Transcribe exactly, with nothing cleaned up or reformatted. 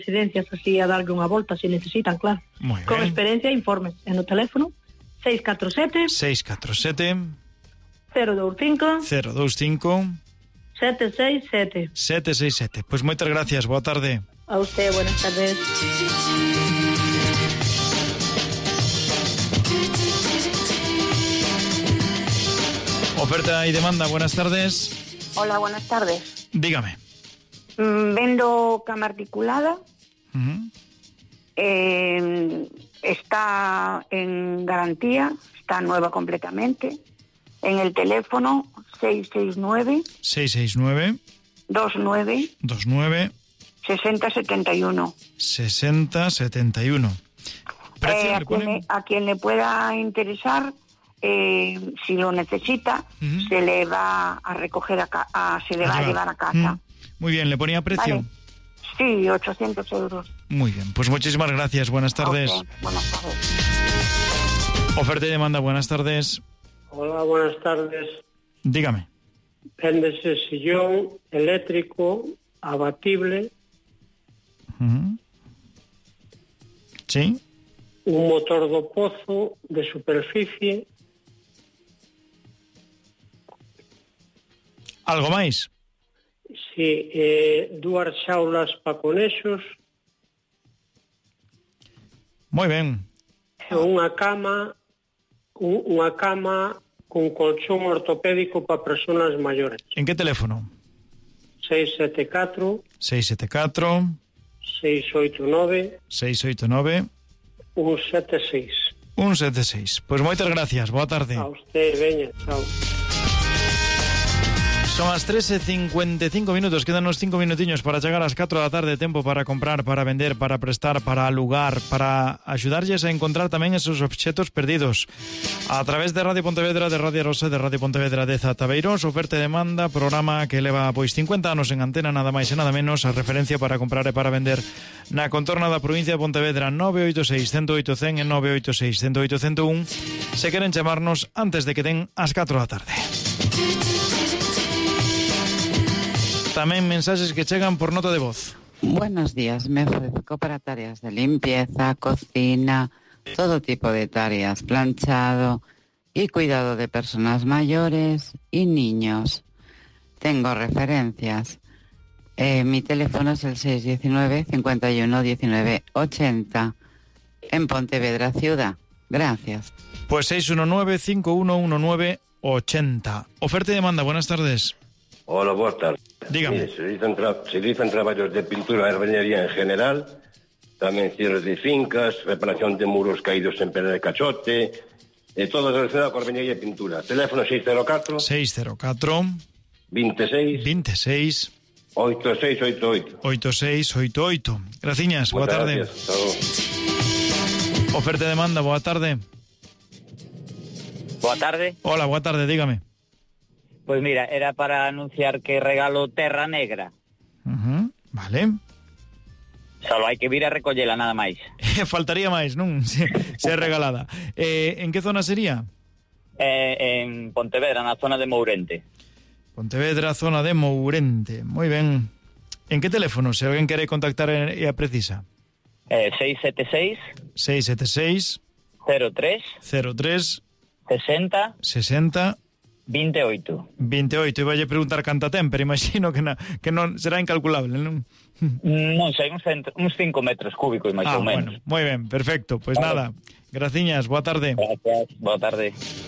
residencias así a darle unha volta se necesitan, claro. Muy Con bien. experiencia e informes en o teléfono seis catro sete seis catro sete cero dous cinco cero dous cinco sete seis sete. sete seis sete. Pois moitas gracias, boa tarde. A usted, buenas tardes. Oferta y demanda, buenas tardes. Hola, buenas tardes. Dígame. Mm, vendo cama articulada. Uh-huh. Eh, está en garantía, está nueva completamente. En el teléfono seis seis nueve seis seis nueve dos nueve dos nueve seis cero siete uno. sesenta setenta y uno. ¿Precio Eh, a, le quien ponen? le, a quien le pueda interesar, eh, si lo necesita, Ujú. se le va a recoger a, ca- a se le A va a llevar. llevar a casa. Mm. Muy bien, ¿le ponía precio? Vale. Sí, ochocientos euros. Muy bien, pues muchísimas gracias, buenas tardes. Ok, buenas tardes. Oferta y demanda, buenas tardes. Hola, buenas tardes. Dígame. Véndese sillón eléctrico, abatible, Ujú. Sí. un motor do pozo de superficie. ¿Algo máis? Sí, eh, dúas xaulas pa conexos, Moi ben. e unha cama, un, unha cama con colchón ortopédico para persoas maiores. En que teléfono? seis sete catro seis sete catro seis oito nove seis oito nove un sete seis. un sete seis. Pois moitas gracias, boa tarde. A usted, veña, chao. Son as tres e cincuenta e cinco minutos, quedan uns cinco minutiños para chegar ás catro da tarde, tempo para comprar, para vender, para prestar, para alugar, para axudarlles a encontrar tamén esos obxetos perdidos. A través de Radio Pontevedra, de Radio Rosa, de Radio Pontevedra de Zatabeiros, oferta e demanda, programa que leva pois cincuenta anos en antena, nada máis e nada menos, a referencia para comprar e para vender na contorna da provincia de Pontevedra. Nove oito seis, cento oito, cen e nove oito seis, cento oito, cento un, se queren chamarnos antes de que den as catro da tarde. Tamén mensaxes que chegan por nota de voz. Buenos días, me ofrezco para tareas de limpieza, cocina, todo tipo de tareas, planchado y cuidado de personas mayores y niños. Tengo referencias. Eh, mi teléfono es el seis uno nueve, cincuenta y uno, diecinueve, ochenta en Pontevedra Ciudad. Gracias. Pues seis uno nueve, cinco uno uno nueve, ochenta. Oferta y demanda, buenas tardes. Hola, boas tardes. Dígame. Mire, se realizan, tra se realizan traballos de pintura e albañería en general, tamén cierres de fincas, reparación de muros caídos en Pera de Cachote, e todo relacionado con albañería e pintura. Teléfono seis cero catro seis cero catro veintiséis veintiséis ochenta y seis ochenta y ocho. ochenta y seis ochenta y ocho. Graciñas, boa Muchas tarde. gracias. Hasta luego. Oferta e demanda, boa tarde. Boa tarde. Hola, boa tarde, dígame. Pois mira, era para anunciar que regalo Terra Negra. Uh-huh. Vale. Solo hai que vir a recollela, nada máis. Faltaría máis, non? Se, se é regalada. Eh, en que zona sería? Eh, en Pontevedra, na zona de Mourente. Pontevedra, zona de Mourente. Moi ben. En que teléfono, se alguén quere contactar e a precisa? Eh, seis sete seis seis sete seis cero tres cero tres sesenta sesenta veintiocho. veintiocho. Iba a preguntar canta ten, pero imagino que, na, que non será incalculable, non? Non sei, uns, cent, uns cinco metros cúbicos, máis ah, ou menos. Bueno, moi ben, perfecto. Pois pues nada, graciñas, boa tarde. Gracias, boa tarde.